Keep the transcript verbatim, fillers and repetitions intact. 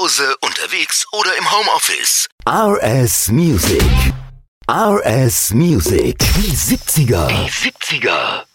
Hause, unterwegs oder im Homeoffice. R S Music. R S Music. Die siebziger. Die siebziger.